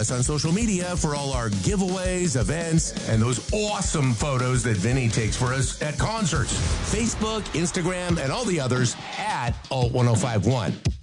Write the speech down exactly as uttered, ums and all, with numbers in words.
us on social media for all our giveaways, events, and those awesome photos that Vinny takes for us at concerts. Facebook, Instagram, and all the others at Alt ten fifty-one.